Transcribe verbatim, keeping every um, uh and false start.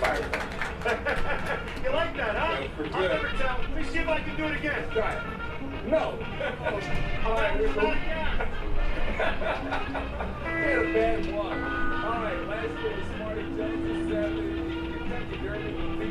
firework. You like that, huh? That's pretty I'll good. never tell. Let me see if I can do it again. Try it. No. All right, we're going. Get a bad one. All right, last game, Smarty Jones is seven. Kentucky Derby.